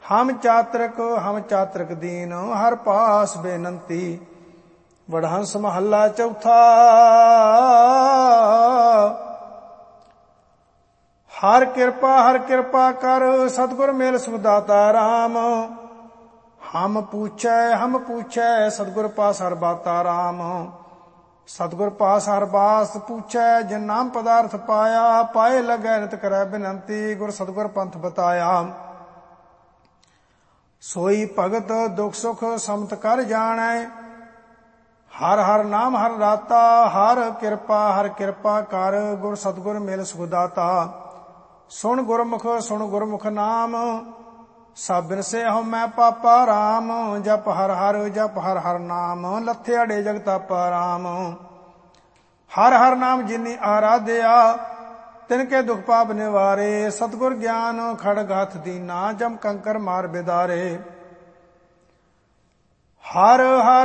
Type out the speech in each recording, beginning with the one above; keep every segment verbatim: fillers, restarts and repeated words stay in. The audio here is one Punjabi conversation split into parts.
ਹਮ ਚਾਤ੍ਰਿਕ ਹਮ ਚਾਤ੍ਰਿਕ ਦੀਨ ਹਰ ਪਾਸ ਬੇਨੰਤੀ। ਵਡਹੰਸ ਮਹੱਲਾ ਚੌਥਾ। ਹਰ ਕਿਰਪਾ ਹਰ ਕਿਰਪਾ ਕਰ ਸਤਿਗੁਰ ਮਿਲ ਸੁਖ ਦਾਤਾ ਰਾਮ। ਹਮ ਪੂਛੈ ਹਮ ਪੂਛੈ ਸਤਿਗੁਰ ਪਾਸ ਹਰ ਬਾਤਾ ਰਾਮ। ਸਤਿਗੁਰ ਪਾਸ ਹਰ ਬਾਸ ਪੂਛੈ ਜਿਨ ਨਾਮ ਪਦਾਰਥ ਪਾਇਆ। ਪਾਏ ਲਗੈ ਨਿਤ ਕਰੈ ਬਿਨੰਤੀ ਗੁਰ ਸਤਿਗੁਰ ਪੰਥ ਬਤਾਇਆ। ਸੋਈ ਭਗਤ ਦੁਖ ਸੁਖ ਸਮਤ ਕਰ ਜਾਣੈ। ਹਰ ਹਰ ਨਾਮ ਹਰ ਰਾਤਾ। ਹਰ ਕਿਰਪਾ ਹਰ ਕਿਰਪਾ ਕਰ ਗੁਰ ਸਤਿਗੁਰ ਮਿਲ ਸੁਖ ਦਾਤਾ। ਸੁਣ ਗੁਰਮੁਖ ਸੁਣ ਗੁਰਮੁਖ ਨਾਮ ਸਭ ਬਿਨਸੇ ਹਉਮੈ ਪਾਪਾ ਰਾਮ। ਜਪ ਹਰ ਹਰ ਜਪ ਹਰ ਹਰ ਨਾਮ ਲੱਥੇ ਅੜੇ ਜਗਤਾਪਾ ਰਾਮ। ਹਰ ਹਰ ਨਾਮ ਜਿਨੀ ਆਰਾਧਿਆ ਤਿਨ ਕੇ ਦੁਖ ਪਾਪ ਨਿਵਾਰੇ। ਸਤਿਗੁਰ ਗਿਆਨ ਖੜਗ ਹੱਥ ਦੀਨਾ ਜਮ ਕੰਕਰ ਮਾਰ ਬਿਦਾਰੇ। ਹਰ ਹਰ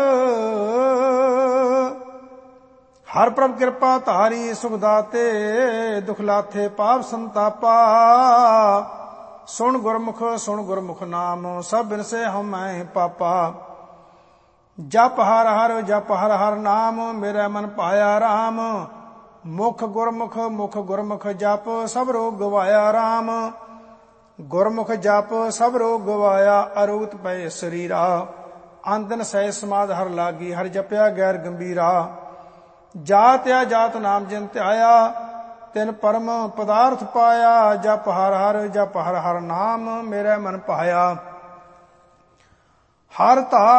ਹਰ ਪ੍ਰਭ ਕਿਰਪਾ ਧਾਰੀ ਸੁਖ ਦਾਤੇ। ਦੁਖ ਲਾਥੇ ਪਾਪ ਸੰਤਾਪਾ। ਸੁਣ ਗੁਰਮੁਖ ਸੁਣ ਗੁਰਮੁਖ ਨਾਮ ਸਭ ਬਿਨਸੇ ਹਉਮੈ ਪਾਪਾ। ਜਪ ਹਰ ਹਰ ਜਪ ਹਰ ਹਰ ਨਾਮ ਮੇਰਾ ਮਨ ਭਾਇਆ ਰਾਮ। ਮੁਖ ਗੁਰਮੁਖ ਮੁਖ ਗੁਰਮੁਖ ਜਪ ਸਭ ਰੋਗ ਗਵਾਇਆ ਰਾਮ। ਗੁਰਮੁਖ ਜਪ ਸਭ ਰੋਗ ਗਵਾਇਆ ਅਰੋਗਤ ਪਏ ਸਰੀਰਾ। ਅੰਦਨ ਸਹਿ ਸਮਾਧ ਹਰ ਲਾਗੀ ਹਰ ਜਪਿਆ ਗੈਰ ਗੰਭੀਰਾ। ਜਾਤ ਆ ਜਾਤ ਨਾਮ ਜਿਨ ਧਿਆਇਆ ਤਿਨ ਪਰਮ ਪਦਾਰਥ ਪਾਇਆ। ਜਪ ਹਰ ਹਰ ਜਪ ਹਰ ਹਰ ਨਾਮ ਮੇਰਾ ਮਨ ਭਾਇਆ। ਹਰ ਧਾ